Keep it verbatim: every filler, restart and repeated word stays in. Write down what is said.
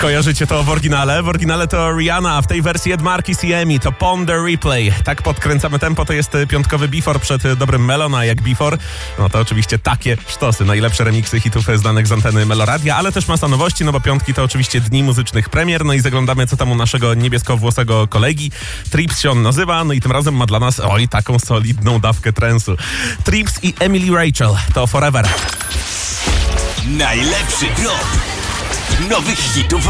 Kojarzycie to w oryginale? W oryginale to Rihanna, a w tej wersji Ed Marquis i Emi to Pon the Replay. Tak podkręcamy tempo, to jest piątkowy Before przed dobrym Melon, a jak Before, no to oczywiście takie sztosy. Najlepsze remiksy hitów znanych z anteny Meloradia, ale też masa nowości, no bo piątki to oczywiście dni muzycznych premier, no i zaglądamy co tam u naszego niebieskowłosego kolegi. Trips się on nazywa, no i tym razem ma dla nas, oj, taką solidną dawkę transu. Trips i Emily Rachel to Forever. Najlepszy drop nowych hitów